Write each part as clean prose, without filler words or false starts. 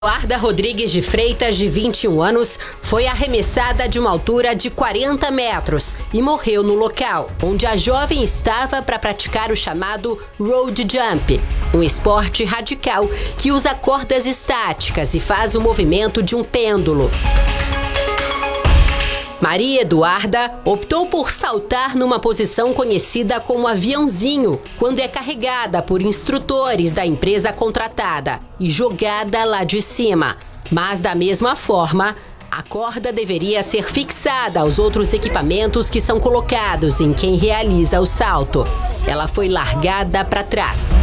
Eduarda Rodrigues de Freitas, de 21 anos, foi arremessada de uma altura de 40 metros e morreu no local, onde a jovem estava para praticar o chamado road jump, um esporte radical que usa cordas estáticas e faz o movimento de um pêndulo. Maria Eduarda optou por saltar numa posição conhecida como aviãozinho, quando é carregada por instrutores da empresa contratada e jogada lá de cima. Mas da mesma forma, a corda deveria ser fixada aos outros equipamentos que são colocados em quem realiza o salto. Ela foi largada para trás.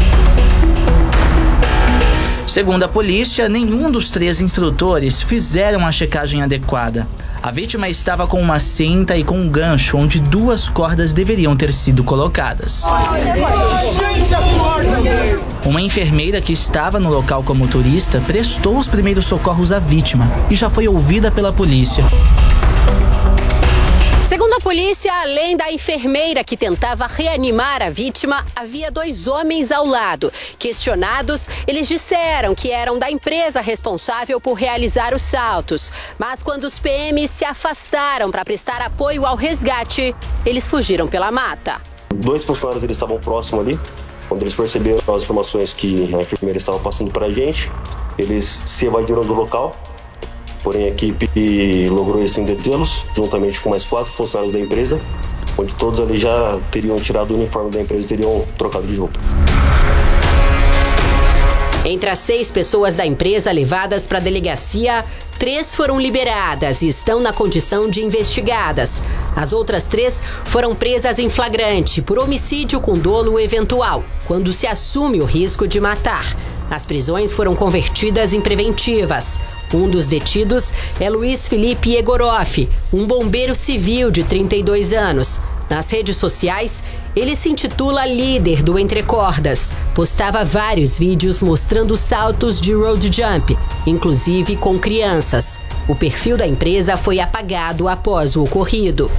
Segundo a polícia, nenhum dos 3 instrutores fizeram a checagem adequada. A vítima estava com uma cinta e com um gancho onde 2 cordas deveriam ter sido colocadas. Uma enfermeira que estava no local como turista prestou os primeiros socorros à vítima e já foi ouvida pela polícia. Segundo a polícia, além da enfermeira que tentava reanimar a vítima, havia 2 homens ao lado. Questionados, eles disseram que eram da empresa responsável por realizar os saltos. Mas quando os PMs se afastaram para prestar apoio ao resgate, eles fugiram pela mata. 2 funcionários eles estavam próximos ali. Quando eles perceberam as informações que a enfermeira estava passando para a gente, eles se evadiram do local. Porém, a equipe logrou assim detê-los, juntamente com mais 4 funcionários da empresa, onde todos ali já teriam tirado o uniforme da empresa e teriam trocado de roupa. Entre as 6 pessoas da empresa levadas para a delegacia, 3 foram liberadas e estão na condição de investigadas. As outras 3 foram presas em flagrante por homicídio com dolo eventual, quando se assume o risco de matar. As prisões foram convertidas em preventivas. Um dos detidos é Luiz Felipe Egoroff, um bombeiro civil de 32 anos. Nas redes sociais, ele se intitula líder do Entre Cordas. Postava vários vídeos mostrando saltos de road jump, inclusive com crianças. O perfil da empresa foi apagado após o ocorrido.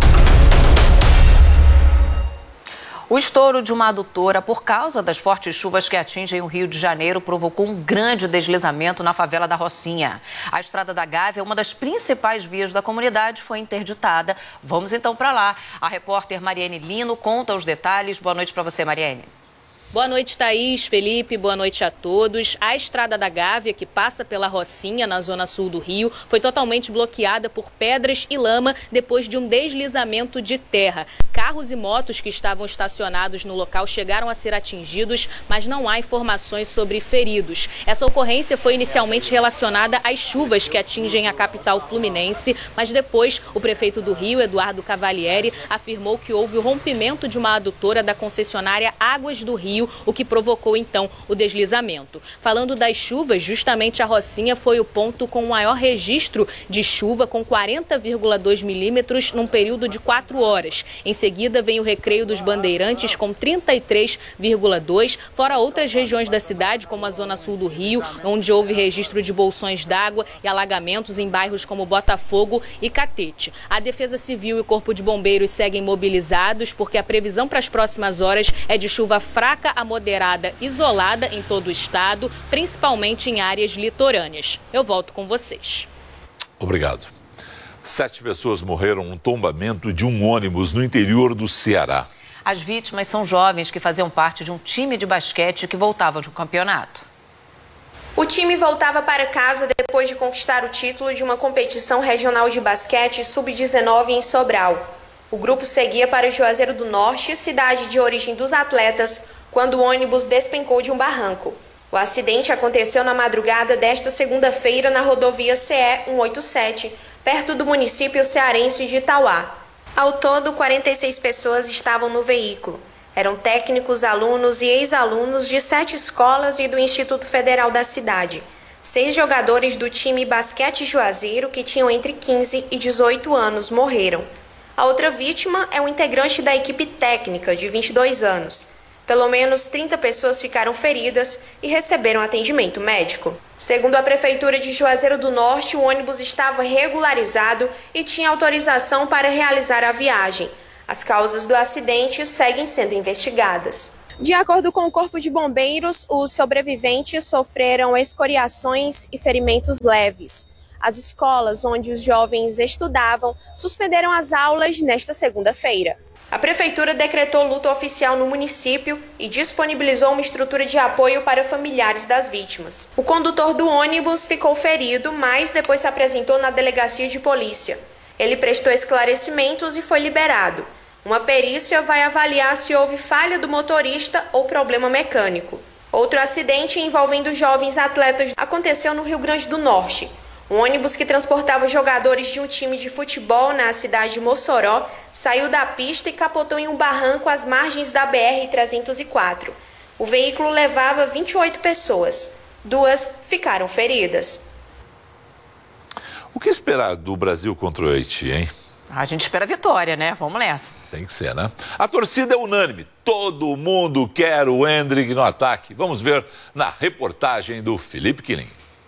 O estouro de uma adutora por causa das fortes chuvas que atingem o Rio de Janeiro provocou um grande deslizamento na favela da Rocinha. A Estrada da Gávea, uma das principais vias da comunidade, foi interditada. Vamos então para lá. A repórter Mariane Lino conta os detalhes. Boa noite para você, Mariane. Boa noite, Thaís, Felipe, boa noite a todos. A Estrada da Gávea, que passa pela Rocinha, na zona sul do Rio, foi totalmente bloqueada por pedras e lama depois de um deslizamento de terra. Carros e motos que estavam estacionados no local chegaram a ser atingidos, mas não há informações sobre feridos. Essa ocorrência foi inicialmente relacionada às chuvas que atingem a capital fluminense, mas depois o prefeito do Rio, Eduardo Cavalieri, afirmou que houve o rompimento de uma adutora da concessionária Águas do Rio, o que provocou então o deslizamento. Falando das chuvas, justamente a Rocinha foi o ponto com o maior registro de chuva, com 40,2 milímetros num período de 4 horas. Em seguida vem o Recreio dos Bandeirantes com 33,2, fora outras regiões da cidade, como a zona sul do Rio, onde houve registro de bolsões d'água e alagamentos em bairros como Botafogo e Catete. A Defesa Civil e o Corpo de Bombeiros seguem mobilizados porque a previsão para as próximas horas é de chuva fraca a moderada isolada em todo o estado, principalmente em áreas litorâneas. Eu volto com vocês. Obrigado. 7 pessoas morreram num tombamento de um ônibus no interior do Ceará. As vítimas são jovens que faziam parte de um time de basquete que voltava de um campeonato. O time voltava para casa depois de conquistar o título de uma competição regional de basquete sub-19 em Sobral. O grupo seguia para Juazeiro do Norte, cidade de origem dos atletas, quando o ônibus despencou de um barranco. O acidente aconteceu na madrugada desta segunda-feira na rodovia CE 187, perto do município cearense de Itauá. Ao todo, 46 pessoas estavam no veículo. Eram técnicos, alunos e ex-alunos de 7 escolas e do Instituto Federal da cidade. 6 jogadores do time Basquete Juazeiro, que tinham entre 15 e 18 anos, morreram. A outra vítima é um integrante da equipe técnica, de 22 anos. Pelo menos 30 pessoas ficaram feridas e receberam atendimento médico. Segundo a Prefeitura de Juazeiro do Norte, o ônibus estava regularizado e tinha autorização para realizar a viagem. As causas do acidente seguem sendo investigadas. De acordo com o Corpo de Bombeiros, os sobreviventes sofreram escoriações e ferimentos leves. As escolas onde os jovens estudavam suspenderam as aulas nesta segunda-feira. A prefeitura decretou luto oficial no município e disponibilizou uma estrutura de apoio para familiares das vítimas. O condutor do ônibus ficou ferido, mas depois se apresentou na delegacia de polícia. Ele prestou esclarecimentos e foi liberado. Uma perícia vai avaliar se houve falha do motorista ou problema mecânico. Outro acidente envolvendo jovens atletas aconteceu no Rio Grande do Norte. Um ônibus que transportava jogadores de um time de futebol na cidade de Mossoró saiu da pista e capotou em um barranco às margens da BR-304. O veículo levava 28 pessoas. 2 ficaram feridas. O que esperar do Brasil contra o Haiti, hein? A gente espera a vitória, né? Vamos nessa. Tem que ser, né? A torcida é unânime. Todo mundo quer o Endrick no ataque. Vamos ver na reportagem do Felipe Quilim.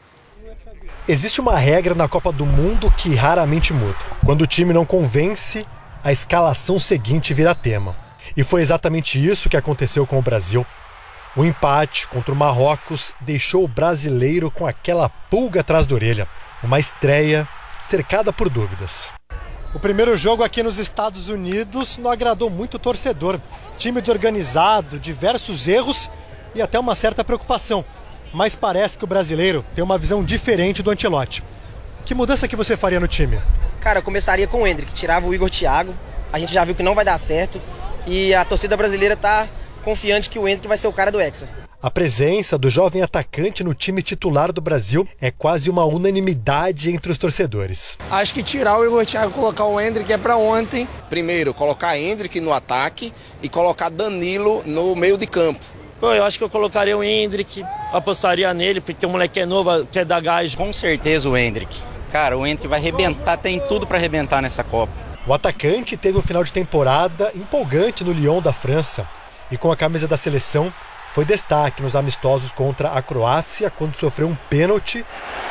Existe uma regra na Copa do Mundo que raramente muda. Quando o time não convence, a escalação seguinte vira tema. E foi exatamente isso que aconteceu com o Brasil. O empate contra o Marrocos deixou o brasileiro com aquela pulga atrás da orelha. Uma estreia cercada por dúvidas. O primeiro jogo aqui nos Estados Unidos não agradou muito o torcedor. Time desorganizado, diversos erros e até uma certa preocupação. Mas parece que o brasileiro tem uma visão diferente do Ancelotti. Que mudança que você faria no time? Cara, eu começaria com o Endrick, tirava o Igor Thiago. A gente já viu que não vai dar certo. E a torcida brasileira tá confiante que o Endrick vai ser o cara do Hexa. A presença do jovem atacante no time titular do Brasil é quase uma unanimidade entre os torcedores. Acho que tirar o Igor Thiago e colocar o Endrick é para ontem. Primeiro, colocar Endrick no ataque e colocar Danilo no meio de campo. Pô, eu acho que eu colocaria o Endrick, apostaria nele, porque o moleque é novo, quer dar gás. Com certeza o Endrick. Cara, o Endrick vai arrebentar, tem tudo para arrebentar nessa Copa. O atacante teve um final de temporada empolgante no Lyon da França e com a camisa da seleção foi destaque nos amistosos contra a Croácia, quando sofreu um pênalti,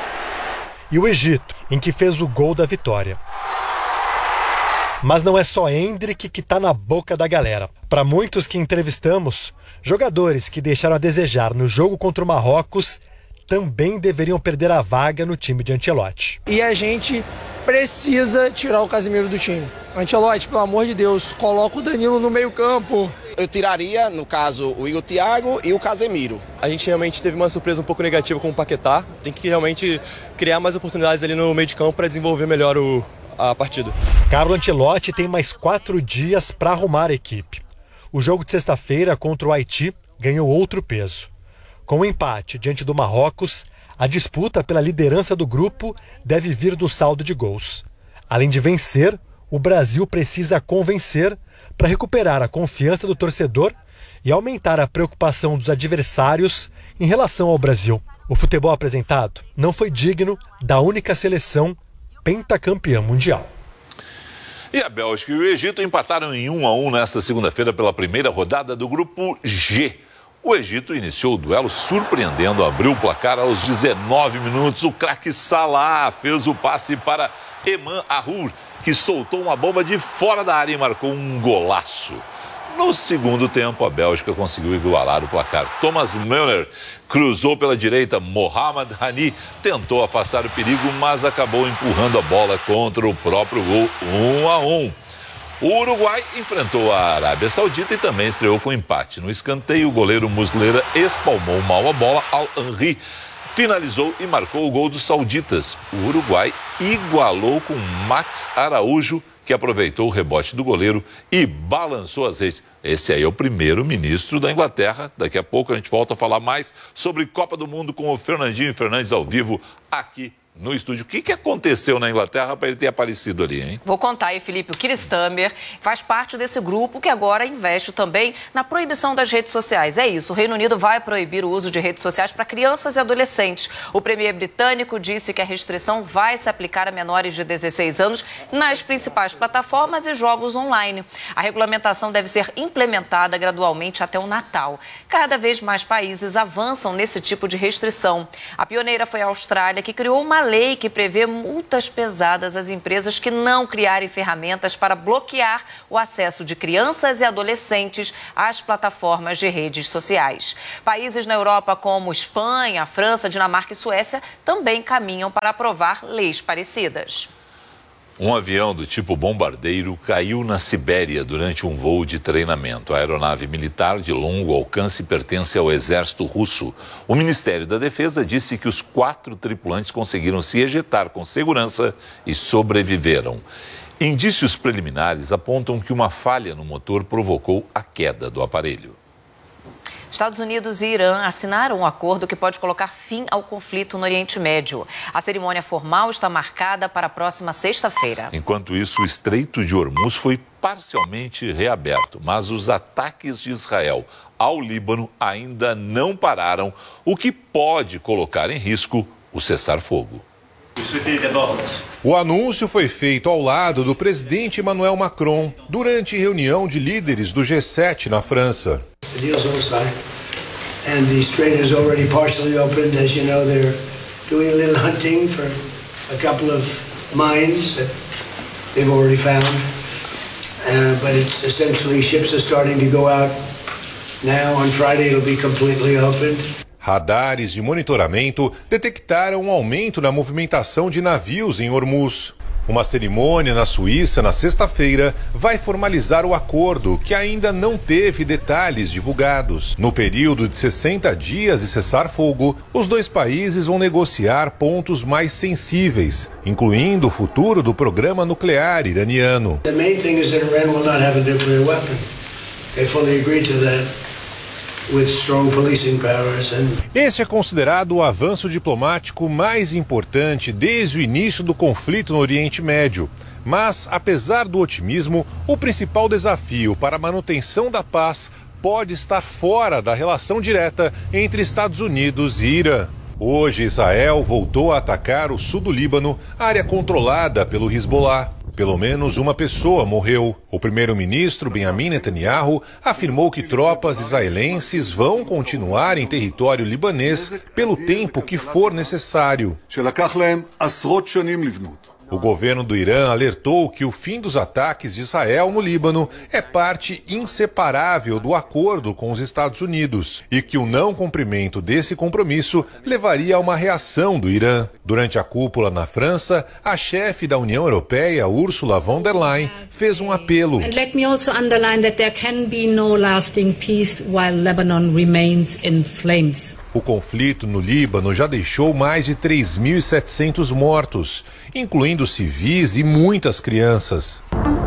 e o Egito, em que fez o gol da vitória. Mas não é só Endrick que está na boca da galera. Para muitos que entrevistamos, jogadores que deixaram a desejar no jogo contra o Marrocos também deveriam perder a vaga no time de Ancelotti. E a gente precisa tirar o Casemiro do time. Ancelotti, pelo amor de Deus, coloca o Danilo no meio-campo. Eu tiraria, no caso, o Igor Thiago e o Casemiro. A gente realmente teve uma surpresa um pouco negativa com o Paquetá. Tem que realmente criar mais oportunidades ali no meio de campo para desenvolver melhor a partida. Carlo Ancelotti tem mais 4 dias para arrumar a equipe. O jogo de sexta-feira contra o Haiti ganhou outro peso. Com o empate diante do Marrocos, a disputa pela liderança do grupo deve vir do saldo de gols. Além de vencer, o Brasil precisa convencer para recuperar a confiança do torcedor e aumentar a preocupação dos adversários em relação ao Brasil. O futebol apresentado não foi digno da única seleção pentacampeã mundial. E a Bélgica e o Egito empataram em 1-1 nesta segunda-feira pela primeira rodada do grupo G. O Egito iniciou o duelo surpreendendo, abriu o placar aos 19 minutos. O craque Salah fez o passe para Eman Ahour, que soltou uma bomba de fora da área e marcou um golaço. No segundo tempo, a Bélgica conseguiu igualar o placar. Thomas Müller cruzou pela direita. Mohamed Hani tentou afastar o perigo, mas acabou empurrando a bola contra o próprio gol. 1-1. O Uruguai enfrentou a Arábia Saudita e também estreou com empate. No escanteio, o goleiro Muslera espalmou mal a bola. Al-Henry finalizou e marcou o gol dos sauditas. O Uruguai igualou com Max Araújo, que aproveitou o rebote do goleiro e balançou as redes. Esse aí é o primeiro-ministro da Inglaterra. Daqui a pouco a gente volta a falar mais sobre Copa do Mundo com o Fernandinho Fernandes ao vivo aqui no estúdio. O que aconteceu na Inglaterra para ele ter aparecido ali, hein? Vou contar aí, Felipe. O Keir Starmer faz parte desse grupo que agora investe também na proibição das redes sociais. É isso, o Reino Unido vai proibir o uso de redes sociais para crianças e adolescentes. O premier britânico disse que a restrição vai se aplicar a menores de 16 anos nas principais plataformas e jogos online. A regulamentação deve ser implementada gradualmente até o Natal. Cada vez mais países avançam nesse tipo de restrição. A pioneira foi a Austrália, que criou uma uma lei que prevê multas pesadas às empresas que não criarem ferramentas para bloquear o acesso de crianças e adolescentes às plataformas de redes sociais. Países na Europa como Espanha, França, Dinamarca e Suécia também caminham para aprovar leis parecidas. Um avião do tipo bombardeiro caiu na Sibéria durante um voo de treinamento. A aeronave militar de longo alcance pertence ao exército russo. O Ministério da Defesa disse que os 4 tripulantes conseguiram se ejetar com segurança e sobreviveram. Indícios preliminares apontam que uma falha no motor provocou a queda do aparelho. Estados Unidos e Irã assinaram um acordo que pode colocar fim ao conflito no Oriente Médio. A cerimônia formal está marcada para a próxima sexta-feira. Enquanto isso, o Estreito de Hormuz foi parcialmente reaberto, mas os ataques de Israel ao Líbano ainda não pararam, o que pode colocar em risco o cessar-fogo. O anúncio foi feito ao lado do presidente Emmanuel Macron durante reunião de líderes do G7 na França. The deal's all signed, and the strait is already partially opened. As you know, they're doing a little hunting for a couple of mines that they've already found, but it's essentially ships are starting to go out now. On Friday, it'll be completely opened. Radares de monitoramento detectaram um aumento na movimentação de navios em Hormuz. Uma cerimônia na Suíça na sexta-feira vai formalizar o acordo, que ainda não teve detalhes divulgados. No período de 60 dias de cessar-fogo, os dois países vão negociar pontos mais sensíveis, incluindo o futuro do programa nuclear iraniano. The main thing is that Iran will not have a nuclear weapon. They fully agreed to that. Este é considerado o avanço diplomático mais importante desde o início do conflito no Oriente Médio. Mas, apesar do otimismo, o principal desafio para a manutenção da paz pode estar fora da relação direta entre Estados Unidos e Irã. Hoje, Israel voltou a atacar o sul do Líbano, área controlada pelo Hezbollah. Pelo menos uma pessoa morreu. O primeiro-ministro Benjamin Netanyahu afirmou que tropas israelenses vão continuar em território libanês pelo tempo que for necessário. O governo do Irã alertou que o fim dos ataques de Israel no Líbano é parte inseparável do acordo com os Estados Unidos e que o não cumprimento desse compromisso levaria a uma reação do Irã. Durante a cúpula na França, a chefe da União Europeia, Ursula von der Leyen, fez um apelo. Let me also underline that there can be no lasting peace while Lebanon remains in flames. O conflito no Líbano já deixou mais de 3.700 mortos, incluindo civis e muitas crianças.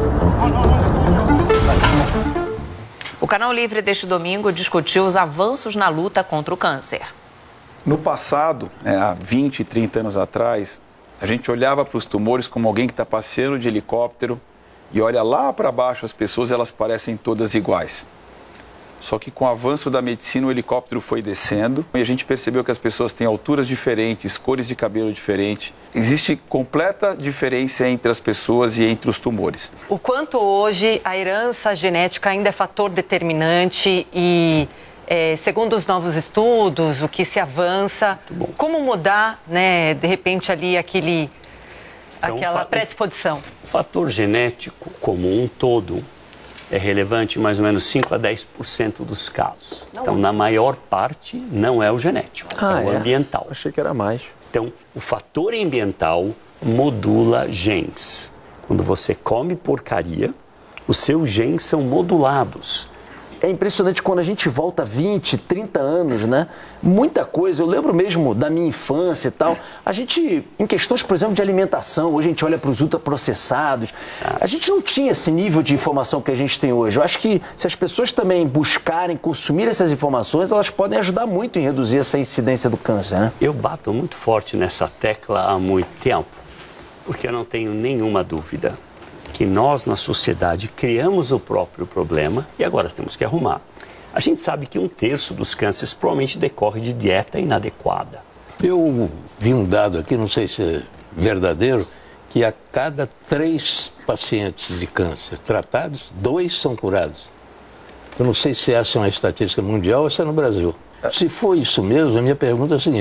O Canal Livre deste domingo discutiu os avanços na luta contra o câncer. No passado, há 20, 30 anos atrás, a gente olhava para os tumores como alguém que está passeando de helicóptero e olha lá para baixo as pessoas, elas parecem todas iguais. Só que com o avanço da medicina, o helicóptero foi descendo e a gente percebeu que as pessoas têm alturas diferentes, cores de cabelo diferentes. Existe completa diferença entre as pessoas e entre os tumores. O quanto hoje a herança genética ainda é fator determinante e, segundo os novos estudos, o que se avança, como mudar, né, de repente ali aquela predisposição? O fator genético como um todo é relevante em mais ou menos 5 a 10% dos casos. Então, na maior parte, não é o genético, é o ambiental. Achei que era mais. Então, o fator ambiental modula genes. Quando você come porcaria, os seus genes são modulados. É impressionante quando a gente volta 20, 30 anos, né? Muita coisa, eu lembro mesmo da minha infância e tal. A gente, em questões, por exemplo, de alimentação, hoje a gente olha para os ultraprocessados. A gente não tinha esse nível de informação que a gente tem hoje. Eu acho que se as pessoas também buscarem consumir essas informações, elas podem ajudar muito em reduzir essa incidência do câncer, né? Eu bato muito forte nessa tecla há muito tempo, porque eu não tenho nenhuma dúvida que nós, na sociedade, criamos o próprio problema e agora temos que arrumar. A gente sabe que 1/3 dos cânceres provavelmente decorre de dieta inadequada. Eu vi um dado aqui, não sei se é verdadeiro, que a cada 3 pacientes de câncer tratados, 2 são curados. Eu não sei se essa é uma estatística mundial ou se é no Brasil. Se for isso mesmo, a minha pergunta é a seguinte: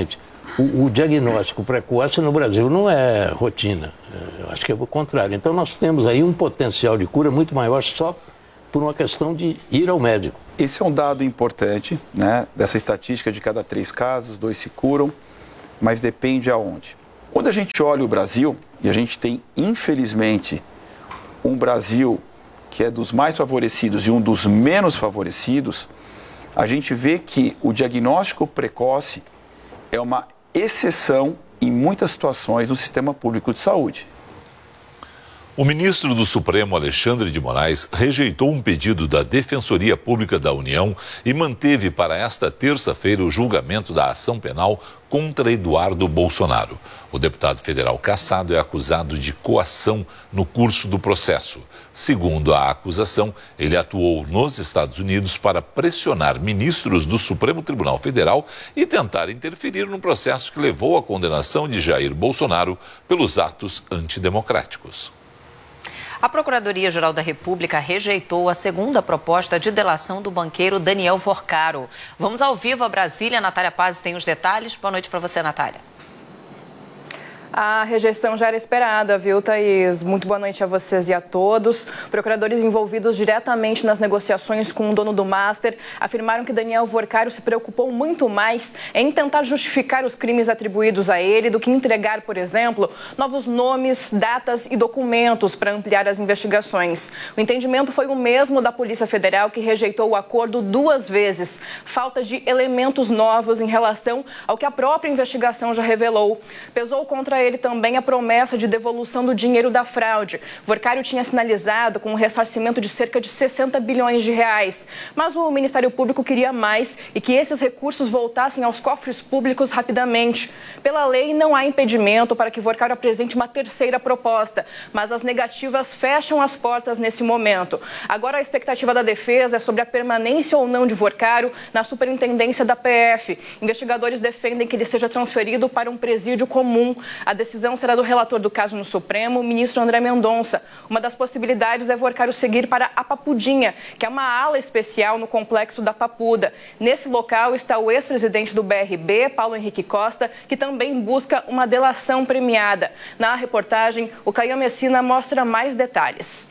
o diagnóstico precoce no Brasil não é rotina. Eu acho que é o contrário. Então nós temos aí um potencial de cura muito maior só por uma questão de ir ao médico. Esse é um dado importante, né? Dessa estatística de cada 3 casos, 2 se curam, mas depende aonde. Quando a gente olha o Brasil, e a gente tem, infelizmente, um Brasil que é dos mais favorecidos e um dos menos favorecidos, a gente vê que o diagnóstico precoce é uma exceção em muitas situações no sistema público de saúde. O ministro do Supremo, Alexandre de Moraes, rejeitou um pedido da Defensoria Pública da União e manteve para esta terça-feira o julgamento da ação penal contra Eduardo Bolsonaro. O deputado federal cassado é acusado de coação no curso do processo. Segundo a acusação, ele atuou nos Estados Unidos para pressionar ministros do Supremo Tribunal Federal e tentar interferir no processo que levou à condenação de Jair Bolsonaro pelos atos antidemocráticos. A Procuradoria-Geral da República rejeitou a segunda proposta de delação do banqueiro Daniel Vorcaro. Vamos ao vivo a Brasília. Natália Paz tem os detalhes. Boa noite para você, Natália. A rejeição já era esperada, viu, Thaís? Muito boa noite a vocês e a todos. Procuradores envolvidos diretamente nas negociações com o dono do Master afirmaram que Daniel Vorcaro se preocupou muito mais em tentar justificar os crimes atribuídos a ele do que entregar, por exemplo, novos nomes, datas e documentos para ampliar as investigações. O entendimento foi o mesmo da Polícia Federal, que rejeitou o acordo 2 vezes. Falta de elementos novos em relação ao que a própria investigação já revelou. Pesou contra ele também a promessa de devolução do dinheiro da fraude. Vorcaro tinha sinalizado com um ressarcimento de cerca de 60 bilhões de reais. Mas o Ministério Público queria mais e que esses recursos voltassem aos cofres públicos rapidamente. Pela lei, não há impedimento para que Vorcaro apresente uma terceira proposta, mas as negativas fecham as portas nesse momento. Agora, a expectativa da defesa é sobre a permanência ou não de Vorcaro na superintendência da PF. Investigadores defendem que ele seja transferido para um presídio comum. A decisão será do relator do caso no Supremo, o ministro André Mendonça. Uma das possibilidades é Vorcaro seguir para a Papudinha, que é uma ala especial no complexo da Papuda. Nesse local está o ex-presidente do BRB, Paulo Henrique Costa, que também busca uma delação premiada. Na reportagem, o Caio Messina mostra mais detalhes.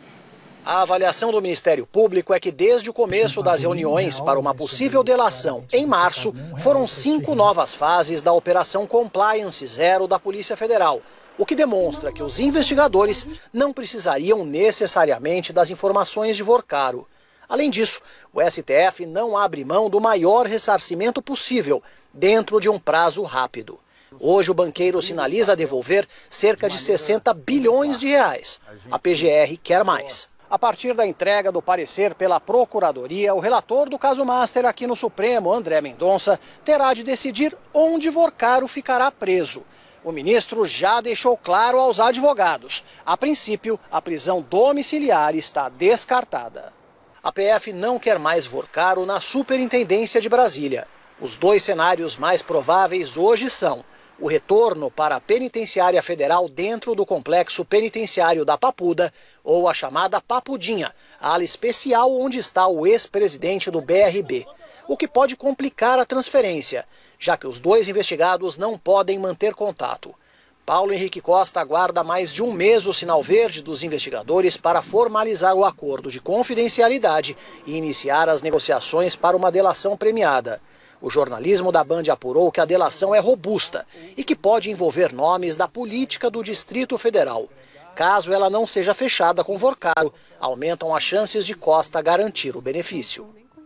A avaliação do Ministério Público é que desde o começo das reuniões para uma possível delação em março, foram 5 novas fases da Operação Compliance Zero da Polícia Federal, o que demonstra que os investigadores não precisariam necessariamente das informações de Vorcaro. Além disso, o STF não abre mão do maior ressarcimento possível, dentro de um prazo rápido. Hoje o banqueiro sinaliza devolver cerca de 60 bilhões de reais. A PGR quer mais. A partir da entrega do parecer pela Procuradoria, o relator do caso Master aqui no Supremo, André Mendonça, terá de decidir onde Vorcaro ficará preso. O ministro já deixou claro aos advogados. A princípio, a prisão domiciliar está descartada. A PF não quer mais Vorcaro na Superintendência de Brasília. Os 2 cenários mais prováveis hoje são o retorno para a Penitenciária Federal dentro do complexo penitenciário da Papuda ou a chamada Papudinha, a ala especial onde está o ex-presidente do BRB, o que pode complicar a transferência, já que os 2 investigados não podem manter contato. Paulo Henrique Costa aguarda mais de 1 mês o sinal verde dos investigadores para formalizar o acordo de confidencialidade e iniciar as negociações para uma delação premiada. O jornalismo da Band apurou que a delação é robusta e que pode envolver nomes da política do Distrito Federal. Caso ela não seja fechada com Vorcaro, aumentam as chances de Costa garantir o benefício.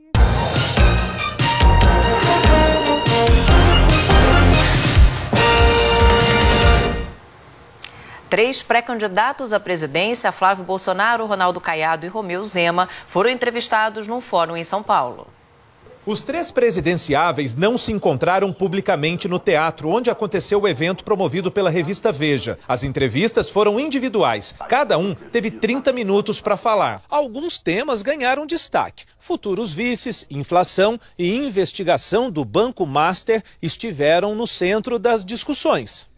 Três pré-candidatos à presidência, Flávio Bolsonaro, Ronaldo Caiado e Romeu Zema, foram entrevistados num fórum em São Paulo. Os 3 presidenciáveis não se encontraram publicamente no teatro, onde aconteceu o evento promovido pela revista Veja. As entrevistas foram individuais. Cada um teve 30 minutos para falar. Alguns temas ganharam destaque. Futuros vices, inflação e investigação do Banco Master estiveram no centro das discussões.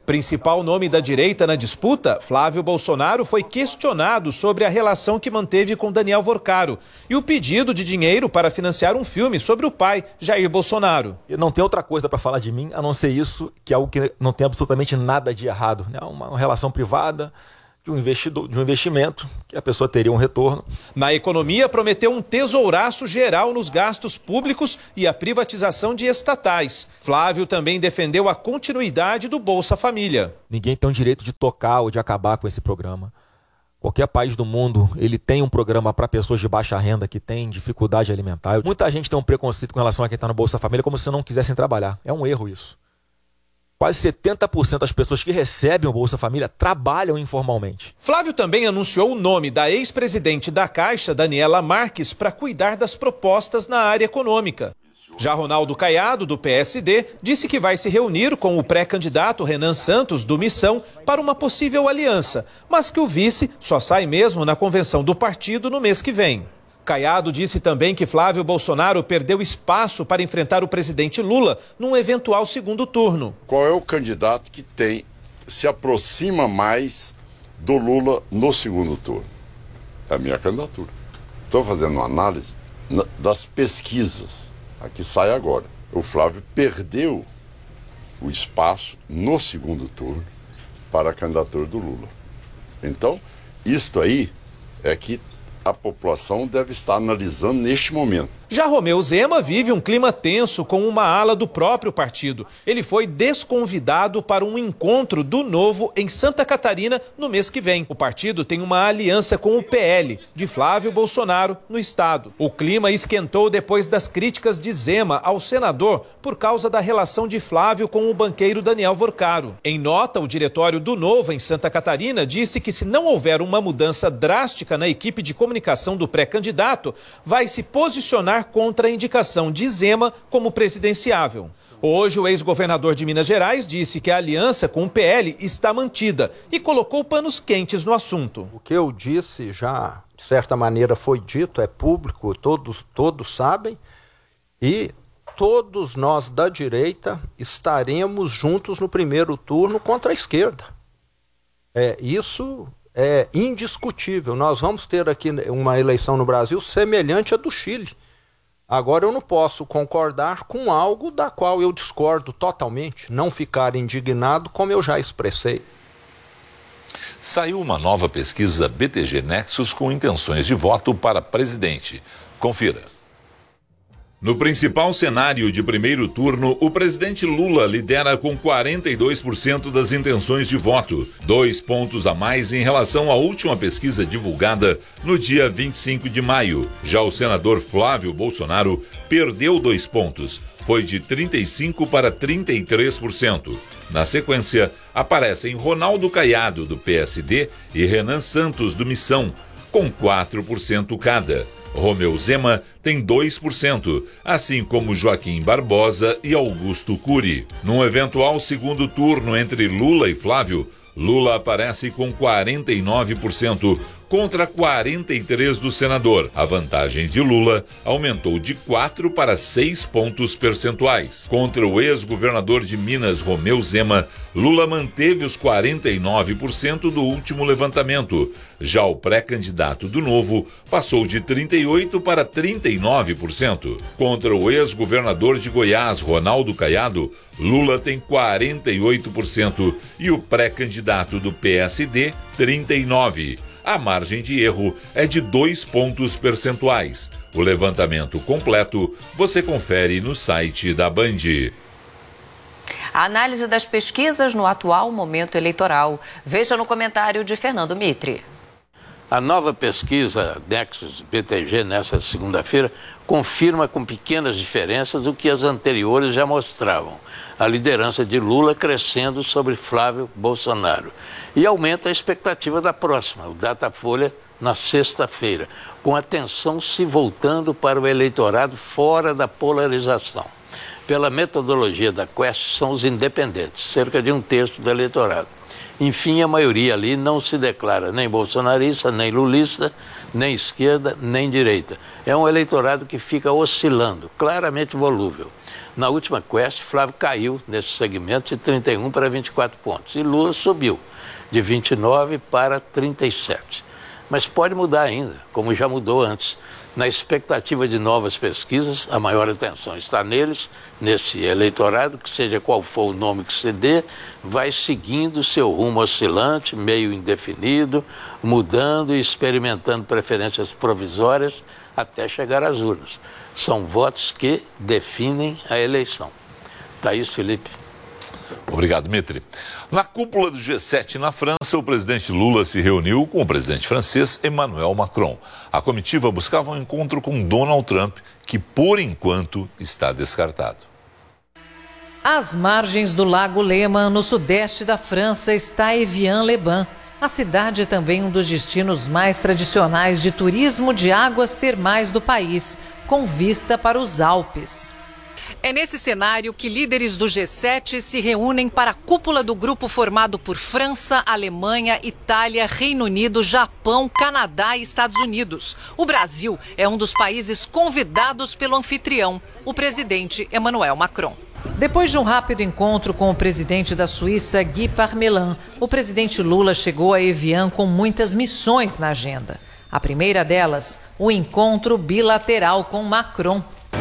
Principal nome da direita na disputa, Flávio Bolsonaro foi questionado sobre a relação que manteve com Daniel Vorcaro e o pedido de dinheiro para financiar um filme sobre o pai, Jair Bolsonaro. Não tem outra coisa para falar de mim, a não ser isso, que é algo que não tem absolutamente nada de errado, né? Uma relação privada de um investimento, que a pessoa teria um retorno. Na economia, prometeu um tesouraço geral nos gastos públicos e a privatização de estatais. Flávio também defendeu a continuidade do Bolsa Família. Ninguém tem o direito de tocar ou de acabar com esse programa. Qualquer país do mundo, ele tem um programa para pessoas de baixa renda que têm dificuldade alimentar. Muita gente tem um preconceito com relação a quem está no Bolsa Família, como se não quisessem trabalhar. É um erro isso. Quase 70% das pessoas que recebem o Bolsa Família trabalham informalmente. Flávio também anunciou o nome da ex-presidente da Caixa, Daniela Marques, para cuidar das propostas na área econômica. Já Ronaldo Caiado, do PSD, disse que vai se reunir com o pré-candidato Renan Santos, do Missão, para uma possível aliança, mas que o vice só sai mesmo na convenção do partido no mês que vem. Caiado disse também que Flávio Bolsonaro perdeu espaço para enfrentar o presidente Lula num eventual segundo turno. Qual é o candidato que se aproxima mais do Lula no segundo turno? É a minha candidatura. Estou fazendo uma análise das pesquisas. Aqui sai agora. O Flávio perdeu o espaço no segundo turno para a candidatura do Lula. Então, isto aí é que a população deve estar analisando neste momento. Já Romeu Zema vive um clima tenso com uma ala do próprio partido. Ele foi desconvidado para um encontro do Novo em Santa Catarina no mês que vem. O partido tem uma aliança com o PL, de Flávio Bolsonaro, no estado. O clima esquentou depois das críticas de Zema ao senador por causa da relação de Flávio com o banqueiro Daniel Vorcaro. Em nota, o diretório do Novo em Santa Catarina disse que se não houver uma mudança drástica na equipe de comunicação do pré-candidato, vai se posicionar contra a indicação de Zema como presidenciável. Hoje, o ex-governador de Minas Gerais disse que a aliança com o PL está mantida e colocou panos quentes no assunto. O que eu disse já, de certa maneira, foi dito, é público, todos sabem, e todos nós da direita estaremos juntos no primeiro turno contra a esquerda. Isso é indiscutível. Nós vamos ter aqui uma eleição no Brasil semelhante à do Chile. Agora, eu não posso concordar com algo da qual eu discordo totalmente, não ficar indignado como eu já expressei. Saiu uma nova pesquisa BTG Nexus com intenções de voto para presidente. Confira. No principal cenário de primeiro turno, o presidente Lula lidera com 42% das intenções de voto, 2 pontos a mais em relação à última pesquisa divulgada no dia 25 de maio. Já o senador Flávio Bolsonaro perdeu 2 pontos, foi de 35% para 33%. Na sequência, aparecem Ronaldo Caiado, do PSD, e Renan Santos, do Missão, com 4% cada. Romeu Zema tem 2%, assim como Joaquim Barbosa e Augusto Cury. Num eventual segundo turno entre Lula e Flávio, Lula aparece com 49% contra 43% do senador. A vantagem de Lula aumentou de 4 para 6 pontos percentuais. Contra o ex-governador de Minas, Romeu Zema, Lula manteve os 49% do último levantamento. Já o pré-candidato do Novo passou de 38% para 39%. Contra o ex-governador de Goiás, Ronaldo Caiado, Lula tem 48% e o pré-candidato do PSD, 39%. A margem de erro é de 2 pontos percentuais. O levantamento completo você confere no site da Band. A análise das pesquisas no atual momento eleitoral. Veja no comentário de Fernando Mitre. A nova pesquisa Nexus BTG nessa segunda-feira confirma com pequenas diferenças o que as anteriores já mostravam. A liderança de Lula crescendo sobre Flávio Bolsonaro. E aumenta a expectativa da próxima, o Datafolha, na sexta-feira, com a atenção se voltando para o eleitorado fora da polarização. Pela metodologia da Quest, são os independentes, cerca de 1/3 do eleitorado. Enfim, a maioria ali não se declara nem bolsonarista, nem lulista, nem esquerda, nem direita. É um eleitorado que fica oscilando, claramente volúvel. Na última Quest, Flávio caiu nesse segmento de 31 para 24 pontos. E Lula subiu de 29 para 37. Mas pode mudar ainda, como já mudou antes. Na expectativa de novas pesquisas, a maior atenção está neles, nesse eleitorado, que seja qual for o nome que se dê, vai seguindo seu rumo oscilante, meio indefinido, mudando e experimentando preferências provisórias até chegar às urnas. São votos que definem a eleição. Thaís, Felipe. Obrigado, Mitri. Na cúpula do G7 na França, o presidente Lula se reuniu com o presidente francês Emmanuel Macron. A comitiva buscava um encontro com Donald Trump, que por enquanto está descartado. Às margens do Lago Léman, no sudeste da França, está Evian-les-Bains. A cidade é também um dos destinos mais tradicionais de turismo de águas termais do país, com vista para os Alpes. É nesse cenário que líderes do G7 se reúnem para a cúpula do grupo formado por França, Alemanha, Itália, Reino Unido, Japão, Canadá e Estados Unidos. O Brasil é um dos países convidados pelo anfitrião, o presidente Emmanuel Macron. Depois de um rápido encontro com o presidente da Suíça, Guy Parmelin, o presidente Lula chegou a Evian com muitas missões na agenda. A primeira delas, o encontro bilateral com Macron.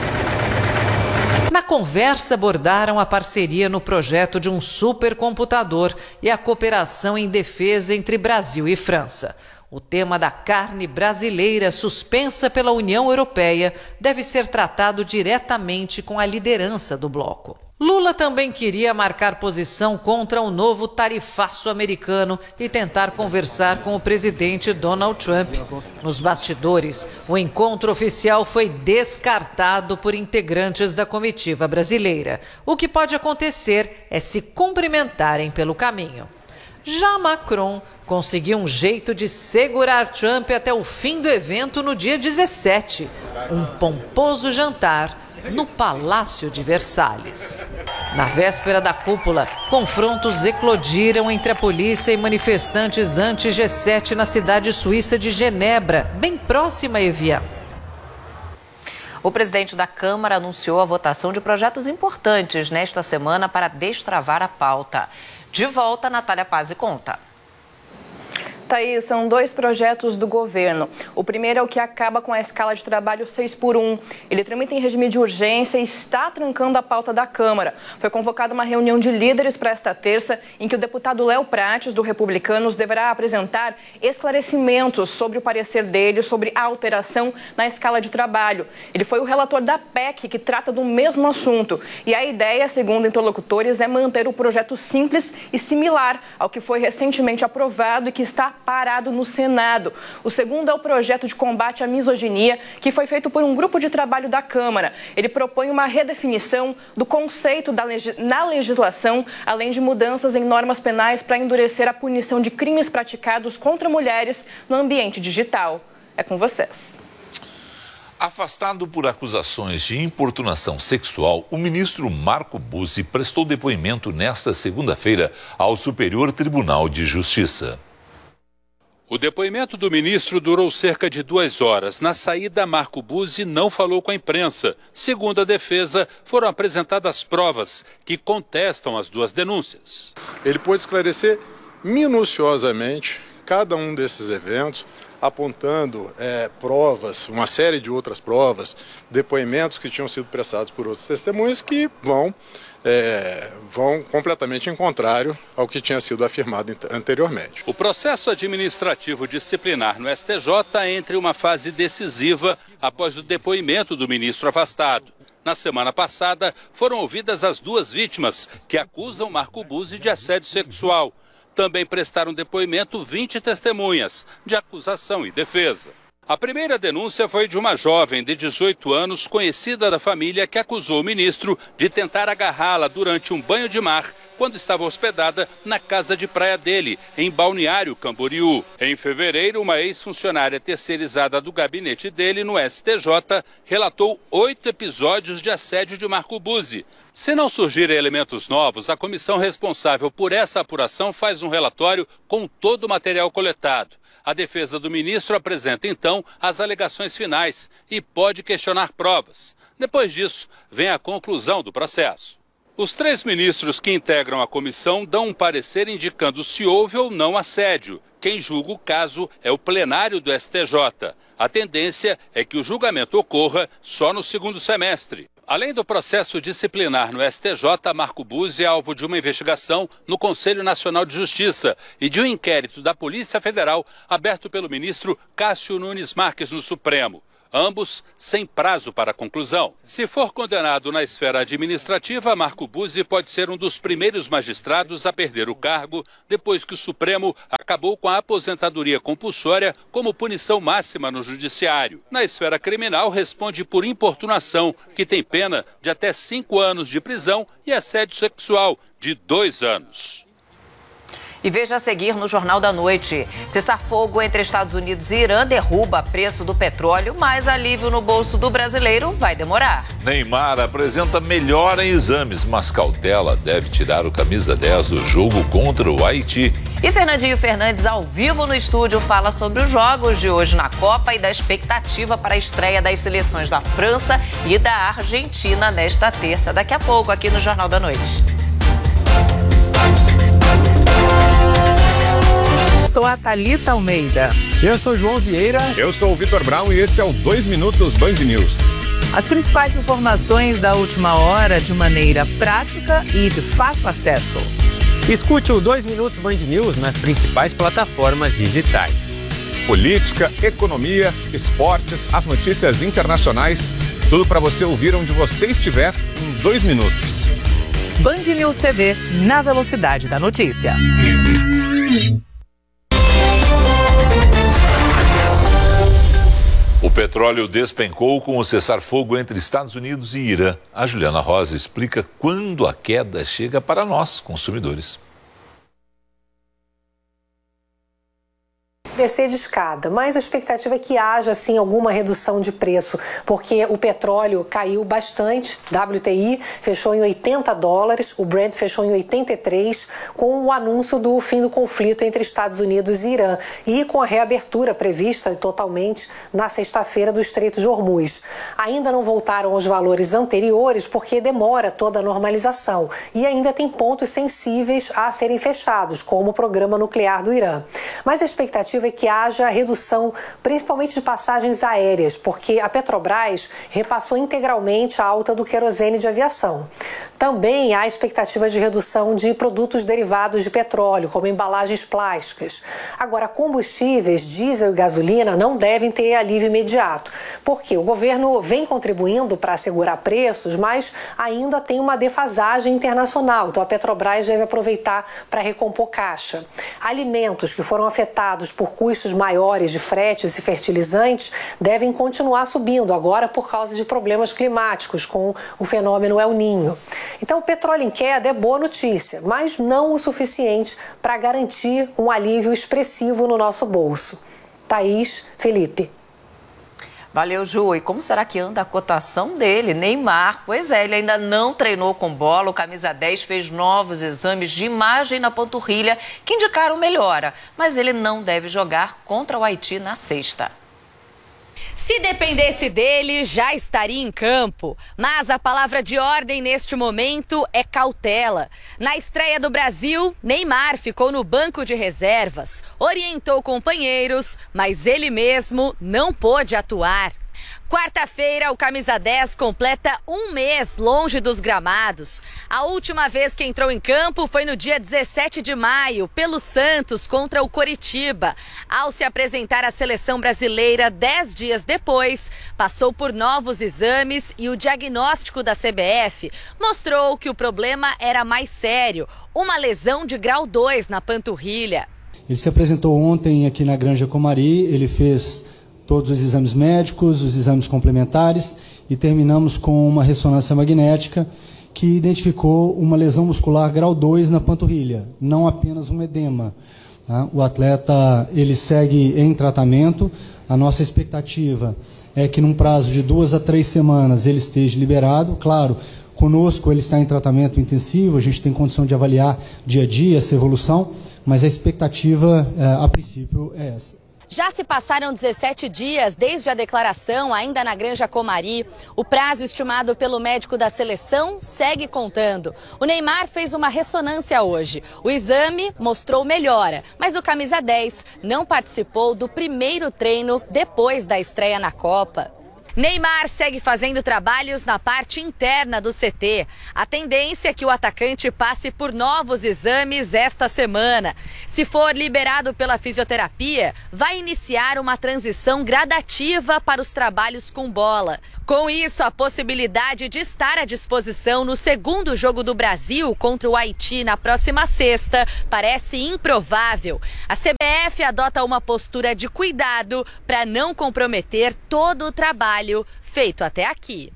Na conversa, abordaram a parceria no projeto de um supercomputador e a cooperação em defesa entre Brasil e França. O tema da carne brasileira suspensa pela União Europeia deve ser tratado diretamente com a liderança do bloco. Lula também queria marcar posição contra o novo tarifaço americano e tentar conversar com o presidente Donald Trump. Nos bastidores, o encontro oficial foi descartado por integrantes da comitiva brasileira. O que pode acontecer é se cumprimentarem pelo caminho. Já Macron conseguiu um jeito de segurar Trump até o fim do evento no dia 17, um pomposo jantar no Palácio de Versalhes. Na véspera da cúpula, confrontos eclodiram entre a polícia e manifestantes anti-G7 na cidade suíça de Genebra, bem próxima a Evian. O presidente da Câmara anunciou a votação de projetos importantes nesta semana para destravar a pauta. De volta, Natália Pazzi conta. Thaís, são 2 projetos do governo. O primeiro é o que acaba com a escala de trabalho 6x1. Ele tramita em regime de urgência e está trancando a pauta da Câmara. Foi convocada uma reunião de líderes para esta terça, em que o deputado Léo Prates, do Republicanos, deverá apresentar esclarecimentos sobre o parecer dele sobre a alteração na escala de trabalho. Ele foi o relator da PEC, que trata do mesmo assunto. E a ideia, segundo interlocutores, é manter o projeto simples e similar ao que foi recentemente aprovado e que está parado no Senado. O segundo é o projeto de combate à misoginia, que foi feito por um grupo de trabalho da Câmara. Ele propõe uma redefinição do conceito na legislação, além de mudanças em normas penais para endurecer a punição de crimes praticados contra mulheres no ambiente digital. É com vocês. Afastado por acusações de importunação sexual, o ministro Marco Buzzi prestou depoimento nesta segunda-feira ao Superior Tribunal de Justiça. O depoimento do ministro durou cerca de 2 horas. Na saída, Marco Buzzi não falou com a imprensa. Segundo a defesa, foram apresentadas provas que contestam as 2 denúncias. Ele pôde esclarecer minuciosamente cada um desses eventos, apontando provas, uma série de outras provas, depoimentos que tinham sido prestados por outros testemunhas que vão completamente em contrário ao que tinha sido afirmado anteriormente. O processo administrativo disciplinar no STJ entra em uma fase decisiva após o depoimento do ministro afastado. Na semana passada, foram ouvidas as 2 vítimas que acusam Marco Buzzi de assédio sexual. Também prestaram depoimento 20 testemunhas de acusação e defesa. A primeira denúncia foi de uma jovem de 18 anos, conhecida da família, que acusou o ministro de tentar agarrá-la durante um banho de mar quando estava hospedada na casa de praia dele, em Balneário Camboriú. Em fevereiro, uma ex-funcionária terceirizada do gabinete dele no STJ relatou 8 episódios de assédio de Marco Buzzi. Se não surgirem elementos novos, a comissão responsável por essa apuração faz um relatório com todo o material coletado. A defesa do ministro apresenta, então, atenção às alegações finais e pode questionar provas. Depois disso, vem a conclusão do processo. Os 3 ministros que integram a comissão dão um parecer indicando se houve ou não assédio. Quem julga o caso é o plenário do STJ. A tendência é que o julgamento ocorra só no segundo semestre. Além do processo disciplinar no STJ, Marco Buzzi é alvo de uma investigação no Conselho Nacional de Justiça e de um inquérito da Polícia Federal aberto pelo ministro Cássio Nunes Marques no Supremo. Ambos sem prazo para conclusão. Se for condenado na esfera administrativa, Marco Buzzi pode ser um dos primeiros magistrados a perder o cargo depois que o Supremo acabou com a aposentadoria compulsória como punição máxima no judiciário. Na esfera criminal, responde por importunação, que tem pena de até 5 anos de prisão, e assédio sexual de 2 anos. E veja a seguir no Jornal da Noite. Cessar-fogo entre Estados Unidos e Irã derruba preço do petróleo, mas alívio no bolso do brasileiro vai demorar. Neymar apresenta melhora em exames, mas cautela deve tirar o camisa 10 do jogo contra o Haiti. E Fernandinho Fernandes, ao vivo no estúdio, fala sobre os jogos de hoje na Copa e da expectativa para a estreia das seleções da França e da Argentina nesta terça. Daqui a pouco, aqui no Jornal da Noite. Sou a Thalita Almeida. Eu sou o João Vieira. Eu sou o Vitor Brown e esse é o 2 Minutos Band News. As principais informações da última hora de maneira prática e de fácil acesso. Escute o 2 Minutos Band News nas principais plataformas digitais. Política, economia, esportes, as notícias internacionais, tudo para você ouvir onde você estiver em 2 minutos. Band News TV, na velocidade da notícia. O petróleo despencou com o cessar-fogo entre Estados Unidos e Irã. A Juliana Rosa explica quando a queda chega para nós, consumidores. Descer de escada, mas a expectativa é que haja sim alguma redução de preço, porque o petróleo caiu bastante, WTI fechou em $80, o Brent fechou em 83, com o anúncio do fim do conflito entre Estados Unidos e Irã e com a reabertura prevista totalmente na sexta-feira do Estreito de Hormuz. Ainda não voltaram aos valores anteriores porque demora toda a normalização e ainda tem pontos sensíveis a serem fechados, como o programa nuclear do Irã. Mas a expectativa é que haja redução, principalmente de passagens aéreas, porque a Petrobras repassou integralmente a alta do querosene de aviação. Também há expectativa de redução de produtos derivados de petróleo, como embalagens plásticas. Agora, combustíveis, diesel e gasolina não devem ter alívio imediato, porque o governo vem contribuindo para assegurar preços, mas ainda tem uma defasagem internacional, então a Petrobras deve aproveitar para recompor caixa. Alimentos que foram afetados por custos maiores de fretes e fertilizantes devem continuar subindo, agora por causa de problemas climáticos com o fenômeno El Niño. Então, o petróleo em queda é boa notícia, mas não o suficiente para garantir um alívio expressivo no nosso bolso. Thaís, Felipe. Valeu, Ju. E como será que anda a cotação dele? Neymar, pois é, ele ainda não treinou com bola. O camisa 10 fez novos exames de imagem na panturrilha que indicaram melhora. Mas ele não deve jogar contra o Haiti na sexta. Se dependesse dele, já estaria em campo. Mas a palavra de ordem neste momento é cautela. Na estreia do Brasil, Neymar ficou no banco de reservas, orientou companheiros, mas ele mesmo não pôde atuar. Quarta-feira, o camisa 10 completa um mês longe dos gramados. A última vez que entrou em campo foi no dia 17 de maio, pelo Santos contra o Coritiba. Ao se apresentar à seleção brasileira 10 dias depois, passou por novos exames e o diagnóstico da CBF mostrou que o problema era mais sério, uma lesão de grau 2 na panturrilha. Ele se apresentou ontem aqui na Granja Comari, ele fez todos os exames médicos, os exames complementares e terminamos com uma ressonância magnética que identificou uma lesão muscular grau 2 na panturrilha, não apenas um edema. Tá? O atleta ele segue em tratamento, a nossa expectativa é que num prazo de 2 a 3 semanas ele esteja liberado. Claro, conosco ele está em tratamento intensivo, a gente tem condição de avaliar dia a dia essa evolução, mas a expectativa a princípio é essa. Já se passaram 17 dias desde a declaração, ainda na Granja Comari. O prazo estimado pelo médico da seleção segue contando. O Neymar fez uma ressonância hoje. O exame mostrou melhora, mas o camisa 10 não participou do primeiro treino depois da estreia na Copa. Neymar segue fazendo trabalhos na parte interna do CT. A tendência é que o atacante passe por novos exames esta semana. Se for liberado pela fisioterapia, vai iniciar uma transição gradativa para os trabalhos com bola. Com isso, a possibilidade de estar à disposição no segundo jogo do Brasil contra o Haiti na próxima sexta parece improvável. A CBF adota uma postura de cuidado para não comprometer todo o trabalho feito até aqui.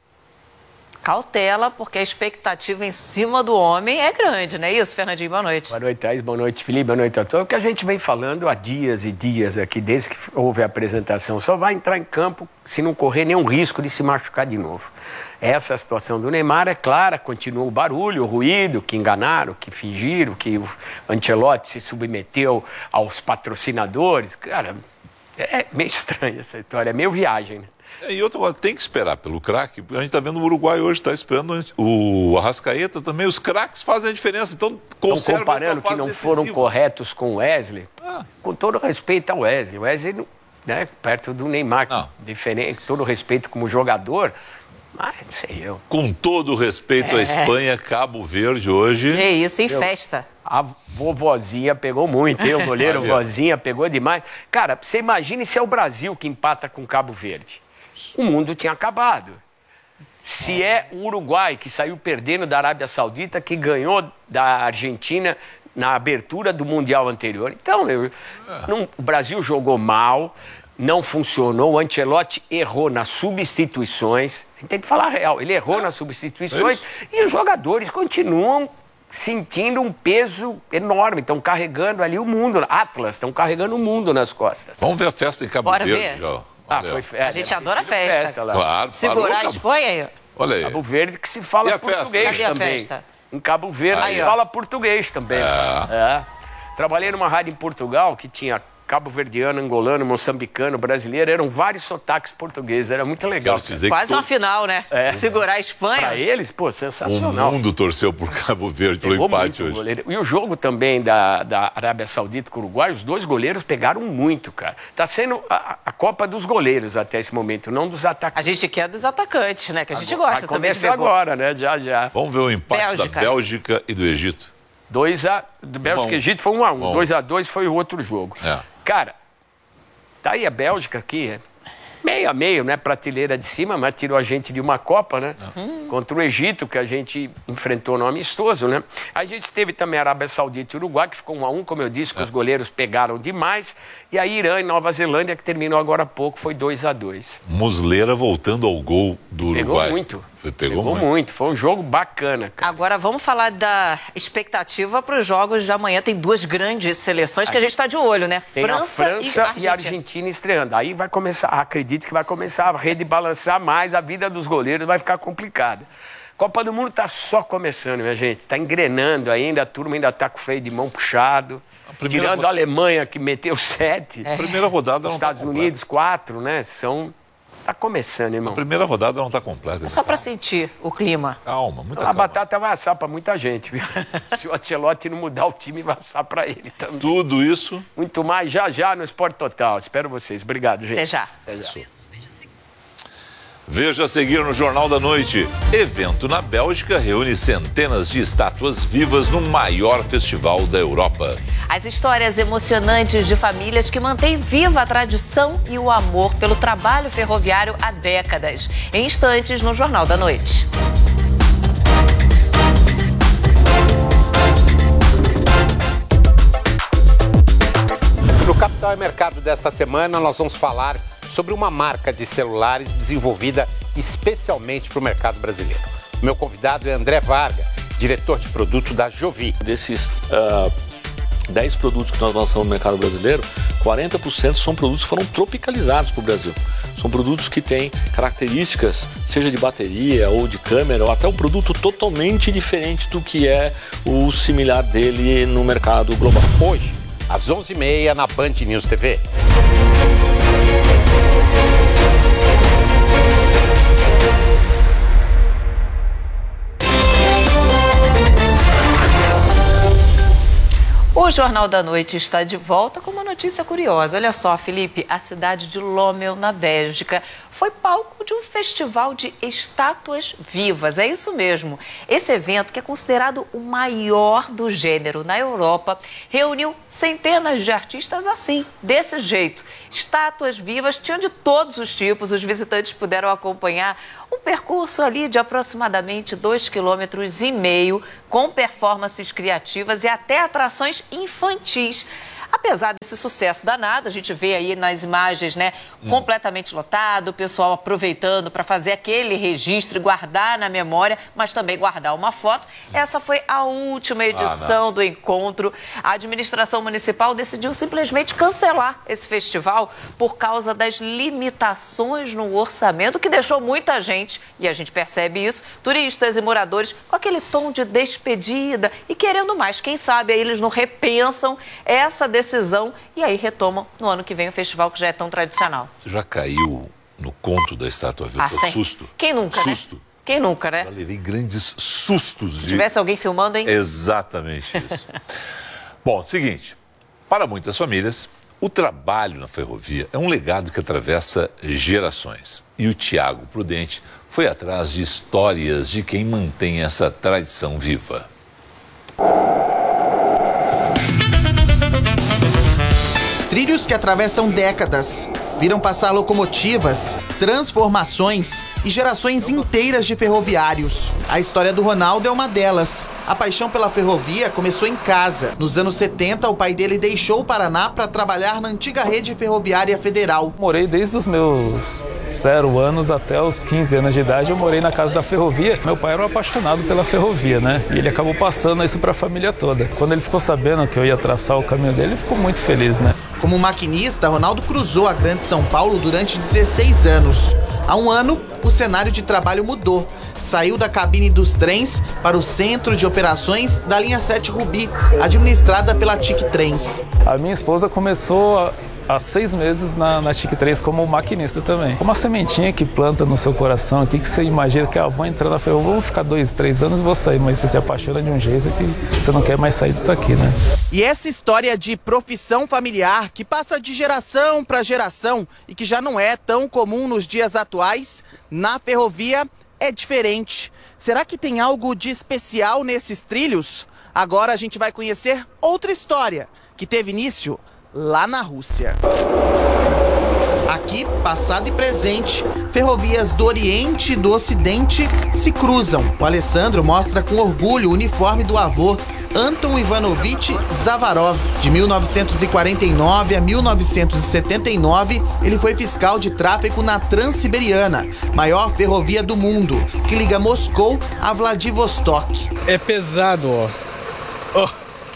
Cautela, porque a expectativa em cima do homem é grande, não é isso, Fernandinho? Boa noite. Boa noite, Thaís. Boa noite, Felipe. Boa noite a todos. O que a gente vem falando há dias e dias aqui, desde que houve a apresentação, só vai entrar em campo se não correr nenhum risco de se machucar de novo. Essa situação do Neymar é clara, continua o barulho, o ruído, que enganaram, que fingiram, que o Ancelotti se submeteu aos patrocinadores. Cara, é meio estranha essa história, é meio viagem, né? E outra coisa, tem que esperar pelo craque. A gente está vendo o Uruguai hoje, está esperando o Arrascaeta também. Os craques fazem a diferença. Então, estão comparando que não foram corretos com o Wesley. Com todo respeito ao Wesley. O Wesley, né, perto do Neymar, diferente, todo respeito como jogador. Mas não sei eu. Com todo respeito à Espanha, Cabo Verde hoje. É isso, em festa. A vovozinha pegou muito, hein? O goleiro vozinha pegou demais. Cara, você imagine se é o Brasil que empata com Cabo Verde. O mundo tinha acabado. Se é o Uruguai, que saiu perdendo da Arábia Saudita, que ganhou da Argentina na abertura do Mundial anterior. Então, o Brasil jogou mal, não funcionou, o Ancelotti errou nas substituições. A gente tem que falar a real, ele errou nas substituições e os jogadores continuam sentindo um peso enorme, estão carregando ali o mundo. Atlas, estão carregando o mundo nas costas. Vamos ver a festa em Cabo Verde, já. A gente adora festa. Lá. Claro, segurar a Espanha aí. Olha aí. Cabo Verde que se fala português também. Festa? Em Cabo Verde se fala português também. Trabalhei numa rádio em Portugal que tinha cabo-verdiano, angolano, moçambicano, brasileiro, eram vários sotaques portugueses, era muito legal. Quase uma final, né? Segurar a Espanha. Para eles, pô, sensacional. O mundo torceu por Cabo Verde pelo empate hoje. Goleiro. E o jogo também da Arábia Saudita com o Uruguai, os dois goleiros pegaram muito, cara. Tá sendo a Copa dos goleiros até esse momento, não dos atacantes. A gente quer dos atacantes, né? Que a gente gosta também. Começa agora, né? Já. Vamos ver o empate da Bélgica e do Egito. 2-1. Do Bélgica e Egito foi 1-1. 2-2 foi o outro jogo. Cara, tá aí a Bélgica aqui, meio a meio, né? Prateleira de cima, mas tirou a gente de uma Copa, né? Contra o Egito, que a gente enfrentou no amistoso, né? A gente teve também a Arábia Saudita e Uruguai, que ficou 1-1, como eu disse, que os goleiros pegaram demais. E a Irã e Nova Zelândia, que terminou agora há pouco, foi 2-2. Muslera voltando ao gol do Uruguai. Pegou muito. Foi um jogo bacana, cara. Agora vamos falar da expectativa para os jogos de amanhã. Tem duas grandes seleções que a gente está de olho, né? Tem França e Argentina estreando. Aí vai começar, acredite que vai começar a rede balançar mais, a vida dos goleiros vai ficar complicada. Copa do Mundo está só começando, minha gente. Está engrenando ainda, a turma ainda está com o freio de mão puxado. Tirando a Alemanha, que meteu 7. A primeira rodada não está Estados Unidos, 4, né? Tá começando, irmão. A primeira rodada não está completa. É só para sentir o clima. Calma, muita calma. A batata vai assar para muita gente, viu? Se o Ancelotti não mudar o time, vai assar para ele também. Tudo isso. Muito mais já no Esporte Total. Espero vocês. Obrigado, gente. Até já. Veja a seguir no Jornal da Noite. Evento na Bélgica reúne centenas de estátuas vivas no maior festival da Europa. As histórias emocionantes de famílias que mantêm viva a tradição e o amor pelo trabalho ferroviário há décadas. Em instantes no Jornal da Noite. No Capital Mercado desta semana, nós vamos falar sobre uma marca de celulares desenvolvida especialmente para o mercado brasileiro. O meu convidado é André Varga, diretor de produto da Jovi. Desses 10 produtos que nós lançamos no mercado brasileiro, 40% são produtos que foram tropicalizados para o Brasil. São produtos que têm características, seja de bateria ou de câmera, ou até um produto totalmente diferente do que é o similar dele no mercado global. Hoje, a às 11h30 na Band News TV. O Jornal da Noite está de volta com uma notícia curiosa. Olha só, Felipe, a cidade de Lommel, na Bélgica, foi palco de um festival de estátuas vivas. É isso mesmo. Esse evento, que é considerado o maior do gênero na Europa, reuniu centenas de artistas assim, desse jeito. Estátuas vivas, tinham de todos os tipos. Os visitantes puderam acompanhar um percurso ali de aproximadamente 2,5 km, com performances criativas e até atrações infantis. Apesar desse sucesso danado, a gente vê aí nas imagens, né, completamente lotado, o pessoal aproveitando para fazer aquele registro e guardar na memória, mas também guardar uma foto. Essa foi a última edição do encontro. A administração municipal decidiu simplesmente cancelar esse festival por causa das limitações no orçamento, que deixou muita gente, e a gente percebe isso, turistas e moradores, com aquele tom de despedida e querendo mais. Quem sabe aí eles não repensam essa decisão e aí retomam no ano que vem o festival que já é tão tradicional. Já caiu no conto da estátua viva? Susto. Quem nunca, susto. Né? Quem nunca, né? Já levei grandes sustos. Se tivesse alguém filmando, hein? Exatamente isso. Bom, seguinte, para muitas famílias, o trabalho na ferrovia é um legado que atravessa gerações. E o Tiago Prudente foi atrás de histórias de quem mantém essa tradição viva. Trilhos que atravessam décadas, viram passar locomotivas, transformações e gerações inteiras de ferroviários. A história do Ronaldo é uma delas. A paixão pela ferrovia começou em casa. Nos anos 70, o pai dele deixou o Paraná para trabalhar na antiga rede ferroviária federal. Morei desde os meus 0 anos até os 15 anos de idade, eu morei na casa da ferrovia. Meu pai era um apaixonado pela ferrovia, né? E ele acabou passando isso para a família toda. Quando ele ficou sabendo que eu ia traçar o caminho dele, ele ficou muito feliz, né? Como maquinista, Ronaldo cruzou a Grande São Paulo durante 16 anos. Há um ano, o cenário de trabalho mudou. Saiu da cabine dos trens para o centro de operações da linha 7 Rubi, administrada pela TIC Trens. A minha esposa começou há 6 meses na TIC Trens como maquinista também. Uma sementinha que planta no seu coração aqui, que você imagina que vou entrar na ferrovia, vou ficar 2, 3 anos e vou sair, mas você se apaixona de um jeito que você não quer mais sair disso aqui, né? E essa história de profissão familiar que passa de geração para geração e que já não é tão comum nos dias atuais, na ferrovia é diferente. Será que tem algo de especial nesses trilhos? Agora a gente vai conhecer outra história que teve início lá na Rússia. Aqui, passado e presente, ferrovias do Oriente e do Ocidente se cruzam. O Alessandro mostra com orgulho o uniforme do avô, Anton Ivanovich Zavarov. De 1949 a 1979, ele foi fiscal de tráfego na Transiberiana, maior ferrovia do mundo, que liga Moscou a Vladivostok. É pesado, ó.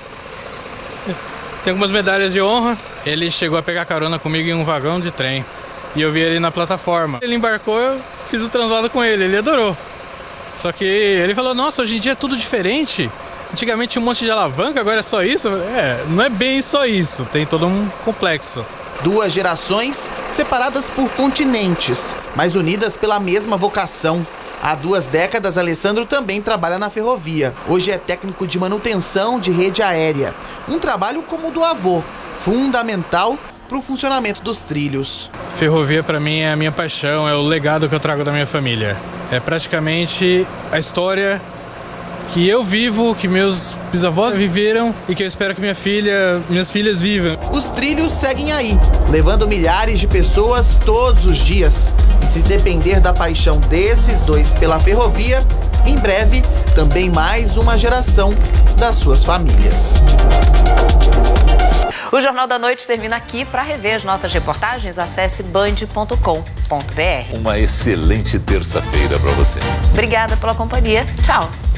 Tem algumas medalhas de honra. Ele chegou a pegar carona comigo em um vagão de trem. E eu vi ele na plataforma. Ele embarcou, eu fiz o translado com ele, ele adorou. Só que ele falou, nossa, hoje em dia é tudo diferente. Antigamente tinha um monte de alavanca, agora é só isso? Não é bem só isso, tem todo um complexo. 2 gerações separadas por continentes, mas unidas pela mesma vocação. Há 2 décadas, Alessandro também trabalha na ferrovia. Hoje é técnico de manutenção de rede aérea. Um trabalho como o do avô, fundamental para o funcionamento dos trilhos. Ferrovia para mim é a minha paixão, é o legado que eu trago da minha família. É praticamente a história que eu vivo, que meus bisavós viveram e que eu espero que minhas filhas vivam. Os trilhos seguem aí, levando milhares de pessoas todos os dias. E se depender da paixão desses 2 pela ferrovia, em breve também mais uma geração das suas famílias. O Jornal da Noite termina aqui. Para rever as nossas reportagens, acesse band.com.br. Uma excelente terça-feira para você. Obrigada pela companhia. Tchau.